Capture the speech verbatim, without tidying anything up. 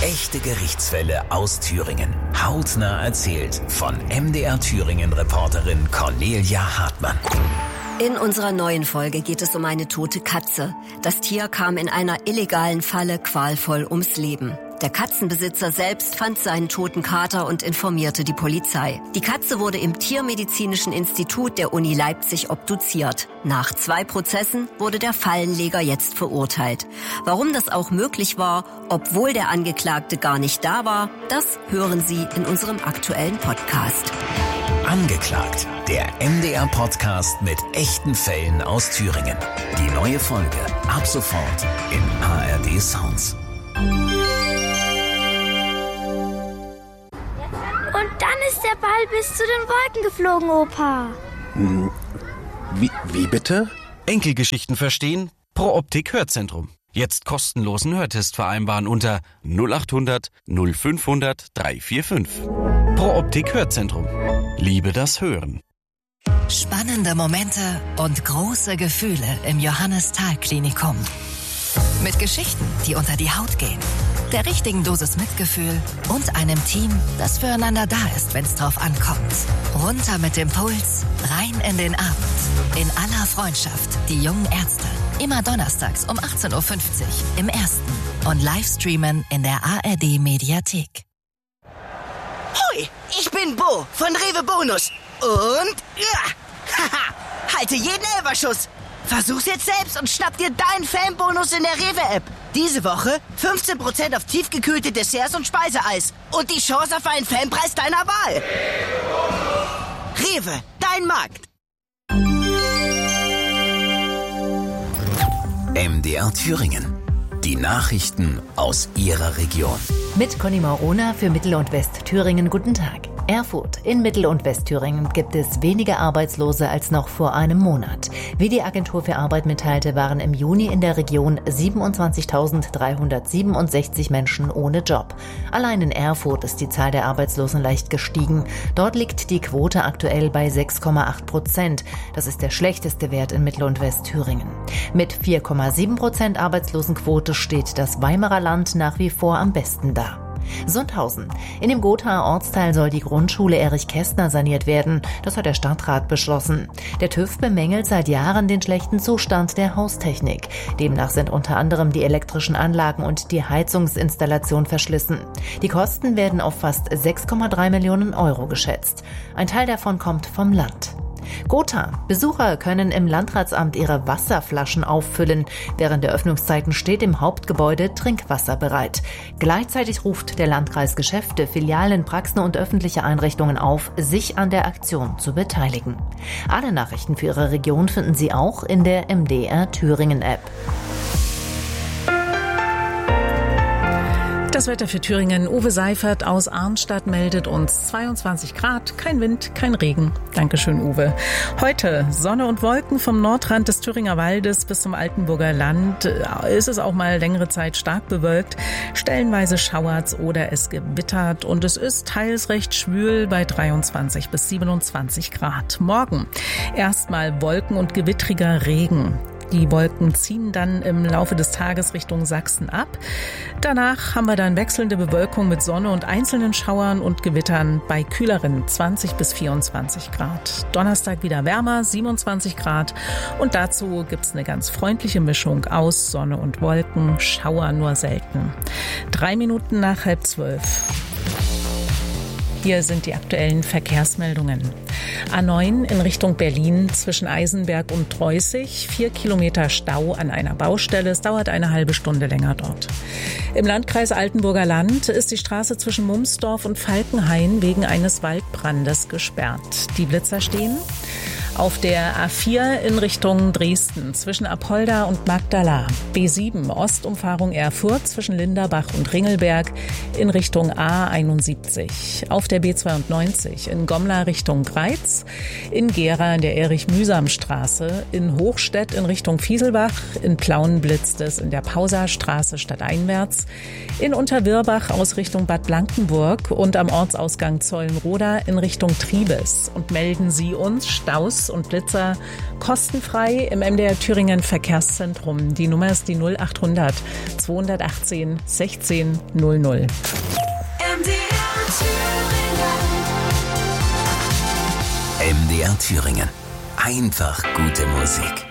Echte Gerichtsfälle aus Thüringen. Hautnah erzählt von M D R Thüringen-Reporterin Cornelia Hartmann. In unserer neuen Folge geht es um eine tote Katze. Das Tier kam in einer illegalen Falle qualvoll ums Leben. Der Katzenbesitzer selbst fand seinen toten Kater und informierte die Polizei. Die Katze wurde im Tiermedizinischen Institut der Uni Leipzig obduziert. Nach zwei Prozessen wurde der Fallenleger jetzt verurteilt. Warum das auch möglich war, obwohl der Angeklagte gar nicht da war, das hören Sie in unserem aktuellen Podcast. Angeklagt, der M D R-Podcast mit echten Fällen aus Thüringen. Die neue Folge ab sofort in A R D Sounds. Und dann ist der Ball bis zu den Wolken geflogen, Opa. Hm, wie, wie bitte? Enkelgeschichten verstehen? Pro Optik Hörzentrum. Jetzt kostenlosen Hörtest vereinbaren unter null acht hundert null fünfhundert dreihundertfünfundvierzig. Pro Optik Hörzentrum. Liebe das Hören. Spannende Momente und große Gefühle im Johannes-Thal-Klinikum. Mit Geschichten, die unter die Haut gehen, der richtigen Dosis Mitgefühl und einem Team, das füreinander da ist, wenn es drauf ankommt. Runter mit dem Puls, rein in den Abend. In aller Freundschaft, die jungen Ärzte. Immer donnerstags um achtzehn Uhr fünfzig im Ersten und Livestreamen in der A R D-Mediathek. Hoi, ich bin Bo von Rewe Bonus. Und, ja, haha, halte jeden Elferschuss. Versuch's jetzt selbst und schnapp dir deinen Fanbonus in der Rewe-App. Diese Woche fünfzehn Prozent auf tiefgekühlte Desserts und Speiseeis. Und die Chance auf einen Fanpreis deiner Wahl. Rewe, dein Markt. M D R Thüringen. Die Nachrichten aus Ihrer Region. Mit Conny Maurona für Mittel- und Westthüringen. Guten Tag. Erfurt. In Mittel- und Westthüringen gibt es weniger Arbeitslose als noch vor einem Monat. Wie die Agentur für Arbeit mitteilte, waren im Juni in der Region siebenundzwanzigtausenddreihundertsiebenundsechzig Menschen ohne Job. Allein in Erfurt ist die Zahl der Arbeitslosen leicht gestiegen. Dort liegt die Quote aktuell bei sechs Komma acht Prozent. Das ist der schlechteste Wert in Mittel- und Westthüringen. Mit vier Komma sieben Prozent Arbeitslosenquote steht das Weimarer Land nach wie vor am besten da. Sundhausen. In dem Gothaer Ortsteil soll die Grundschule Erich Kästner saniert werden. Das hat der Stadtrat beschlossen. Der TÜV bemängelt seit Jahren den schlechten Zustand der Haustechnik. Demnach sind unter anderem die elektrischen Anlagen und die Heizungsinstallation verschlissen. Die Kosten werden auf fast sechs Komma drei Millionen Euro geschätzt. Ein Teil davon kommt vom Land. Gotha. Besucher können im Landratsamt ihre Wasserflaschen auffüllen. Während der Öffnungszeiten steht im Hauptgebäude Trinkwasser bereit. Gleichzeitig ruft der Landkreis Geschäfte, Filialen, Praxen und öffentliche Einrichtungen auf, sich an der Aktion zu beteiligen. Alle Nachrichten für Ihre Region finden Sie auch in der M D R Thüringen App. Das Wetter für Thüringen. Uwe Seifert aus Arnstadt meldet uns zweiundzwanzig Grad, kein Wind, kein Regen. Dankeschön, Uwe. Heute Sonne und Wolken vom Nordrand des Thüringer Waldes bis zum Altenburger Land. Ist es auch mal längere Zeit stark bewölkt. Stellenweise schauert's oder es gewittert und es ist teils recht schwül bei dreiundzwanzig bis siebenundzwanzig Grad. Morgen erstmal Wolken und gewittriger Regen. Die Wolken ziehen dann im Laufe des Tages Richtung Sachsen ab. Danach haben wir dann wechselnde Bewölkung mit Sonne und einzelnen Schauern und Gewittern bei kühleren zwanzig bis vierundzwanzig Grad. Donnerstag wieder wärmer, siebenundzwanzig Grad. Und dazu gibt's eine ganz freundliche Mischung aus Sonne und Wolken, Schauer nur selten. Drei Minuten nach halb zwölf. Hier sind die aktuellen Verkehrsmeldungen. A neun in Richtung Berlin zwischen Eisenberg und Treußig. Vier Kilometer Stau an einer Baustelle. Es dauert eine halbe Stunde länger dort. Im Landkreis Altenburger Land ist die Straße zwischen Mumsdorf und Falkenhain wegen eines Waldbrandes gesperrt. Die Blitzer stehen. Auf der A vier in Richtung Dresden zwischen Apolda und Magdala. B sieben Ostumfahrung Erfurt zwischen Linderbach und Ringelberg in Richtung A einundsiebzig. Auf der B zweiundneunzig in Gomla Richtung Greiz. In Gera in der Erich-Mühsam-Straße. In Hochstedt in Richtung Fieselbach. In Plauen blitzt es in der Pauserstraße stadteinwärts. In Unterwirbach aus Richtung Bad Blankenburg und am Ortsausgang Zollenroda in Richtung Triebes. Und melden Sie uns Staus Blitz und Blitzer kostenfrei im M D R Thüringen Verkehrszentrum. Die Nummer ist die null acht hundert zweihundertachtzehn sechzehn null null. M D R Thüringen. M D R Thüringen. Einfach gute Musik.